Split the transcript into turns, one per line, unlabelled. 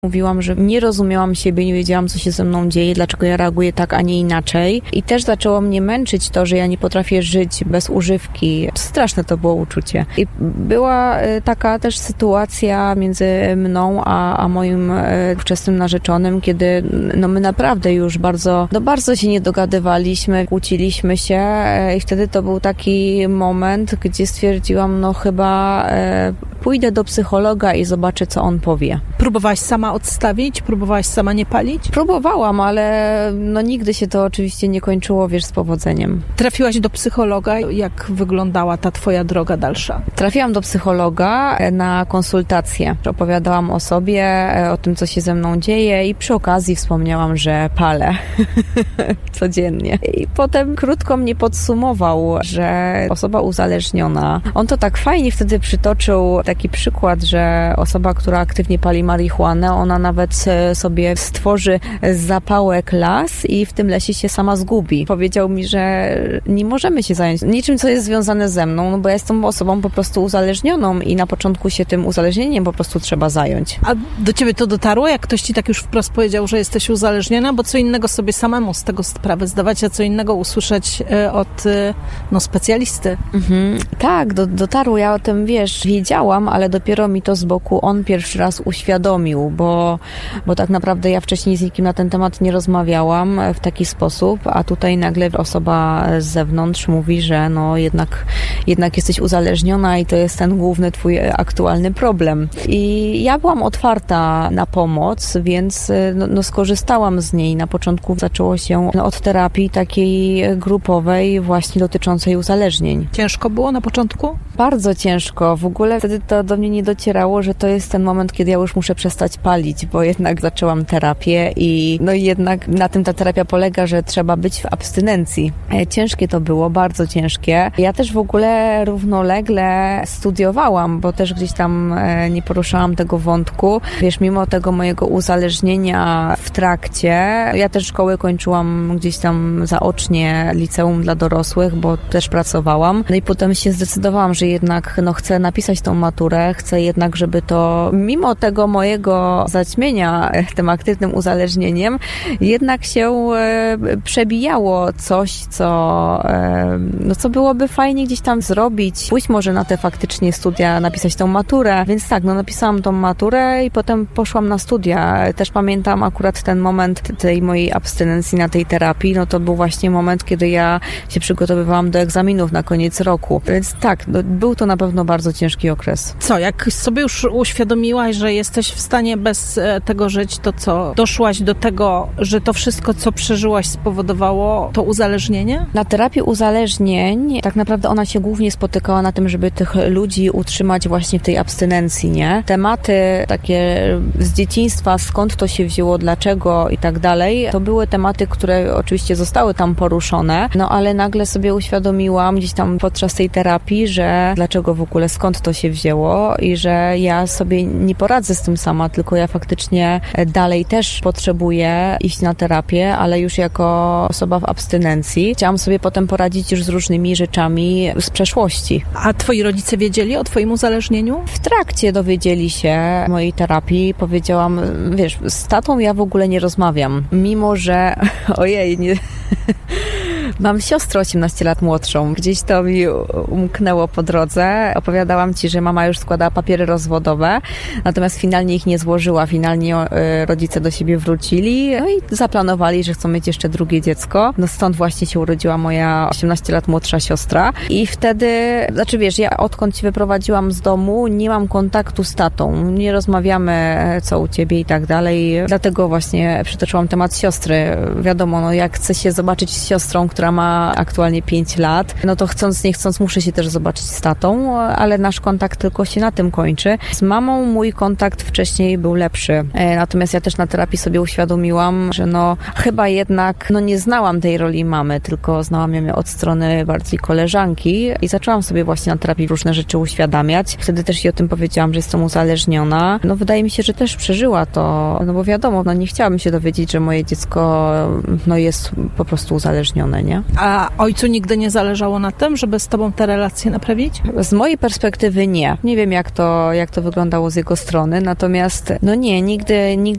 Mówiłam, że nie rozumiałam siebie, nie wiedziałam, co się ze mną dzieje, dlaczego ja reaguję tak, a nie inaczej. I też zaczęło mnie męczyć to, że ja nie potrafię żyć bez używki. Straszne to było uczucie. I była taka też sytuacja między mną a moim wczesnym narzeczonym, kiedy my naprawdę już bardzo się nie dogadywaliśmy, kłóciliśmy się i wtedy to był taki moment, gdzie stwierdziłam, chyba pójdę do psychologa i zobaczę, co on powie.
Próbowałaś sama odstawić? Próbowałaś sama nie palić?
Próbowałam, ale nigdy się to oczywiście nie kończyło, z powodzeniem.
Trafiłaś do psychologa. Jak wyglądała ta twoja droga dalsza?
Trafiłam do psychologa na konsultację. Opowiadałam o sobie, o tym, co się ze mną dzieje i przy okazji wspomniałam, że palę codziennie. I potem krótko mnie podsumował, że osoba uzależniona, on to tak fajnie wtedy przytoczył taki przykład, że osoba, która aktywnie pali marihuanę, ona nawet sobie stworzy zapałek las i w tym lesie się sama zgubi. Powiedział mi, że nie możemy się zająć niczym, co jest związane ze mną, bo ja jestem osobą po prostu uzależnioną i na początku się tym uzależnieniem po prostu trzeba zająć.
A do ciebie to dotarło, jak ktoś ci tak już wprost powiedział, że jesteś uzależniona? Bo co innego sobie samemu z tego sprawę zdawać, a co innego usłyszeć od specjalisty.
Tak, dotarło. Ja o tym, wiedziałam, ale dopiero mi to z boku on pierwszy raz uświadomił, bo tak naprawdę ja wcześniej z nikim na ten temat nie rozmawiałam w taki sposób, a tutaj nagle osoba z zewnątrz mówi, że jednak jesteś uzależniona i to jest ten główny twój aktualny problem. I ja byłam otwarta na pomoc, więc skorzystałam z niej. Na początku zaczęło się od terapii takiej grupowej właśnie dotyczącej uzależnień.
Ciężko było na początku?
Bardzo ciężko. W ogóle wtedy to do mnie nie docierało, że to jest ten moment, kiedy ja już muszę przestać palić, bo jednak zaczęłam terapię i jednak na tym ta terapia polega, że trzeba być w abstynencji. Ciężkie to było, bardzo ciężkie. Ja też w ogóle równolegle studiowałam, bo też gdzieś tam nie poruszałam tego wątku. Mimo tego mojego uzależnienia w trakcie, ja też szkołę kończyłam gdzieś tam zaocznie, liceum dla dorosłych, bo też pracowałam. I potem się zdecydowałam, że jednak chcę napisać tą maturę, chcę jednak, żeby to mimo tego mojego zaćmienia tym aktywnym uzależnieniem, jednak się przebijało coś, co byłoby fajnie gdzieś tam zrobić. Pójść może na te faktycznie studia, napisać tą maturę. Więc tak, napisałam tą maturę i potem poszłam na studia. Też pamiętam akurat ten moment tej mojej abstynencji na tej terapii. To był właśnie moment, kiedy ja się przygotowywałam do egzaminów na koniec roku. Więc tak, był to na pewno bardzo ciężki okres.
Co, jak sobie już uświadomiłaś, że jesteś w stanie bez tego żyć, to co? Doszłaś do tego, że to wszystko, co przeżyłaś, spowodowało to uzależnienie?
Na terapii uzależnień tak naprawdę ona się głównie spotykała na tym, żeby tych ludzi utrzymać właśnie w tej abstynencji, nie? Tematy takie z dzieciństwa, skąd to się wzięło, dlaczego i tak dalej, to były tematy, które oczywiście zostały tam poruszone, ale nagle sobie uświadomiłam gdzieś tam podczas tej terapii, że dlaczego w ogóle, skąd to się wzięło i że ja sobie nie poradzę z tym sama, tylko ja faktycznie dalej też potrzebuję iść na terapię, ale już jako osoba w abstynencji. Chciałam sobie potem poradzić już z różnymi rzeczami z przeszłości.
A twoi rodzice wiedzieli o twoim uzależnieniu?
W trakcie dowiedzieli się mojej terapii. Powiedziałam, z tatą ja w ogóle nie rozmawiam. Mimo, że ojej, nie... Mam siostrę 18 lat młodszą. Gdzieś to mi umknęło po drodze. Opowiadałam ci, że mama już składała papiery rozwodowe, natomiast finalnie ich nie złożyła. Finalnie rodzice do siebie wrócili i zaplanowali, że chcą mieć jeszcze drugie dziecko. Stąd właśnie się urodziła moja 18 lat młodsza siostra. I wtedy, ja odkąd się wyprowadziłam z domu, nie mam kontaktu z tatą. Nie rozmawiamy, co u ciebie i tak dalej. Dlatego właśnie przytoczyłam temat siostry. Wiadomo, jak chcę się zobaczyć z siostrą, która ma aktualnie 5 lat, to chcąc, nie chcąc, muszę się też zobaczyć z tatą, ale nasz kontakt tylko się na tym kończy. Z mamą mój kontakt wcześniej był lepszy. Natomiast ja też na terapii sobie uświadomiłam, że chyba jednak nie znałam tej roli mamy, tylko znałam ją od strony bardziej koleżanki i zaczęłam sobie właśnie na terapii różne rzeczy uświadamiać. Wtedy też jej o tym powiedziałam, że jestem uzależniona. Wydaje mi się, że też przeżyła to, bo wiadomo, nie chciałabym się dowiedzieć, że moje dziecko jest po prostu uzależnione, nie?
A ojcu nigdy nie zależało na tym, żeby z tobą te relacje naprawić?
Z mojej perspektywy nie. Nie wiem, jak to wyglądało z jego strony, natomiast nigdy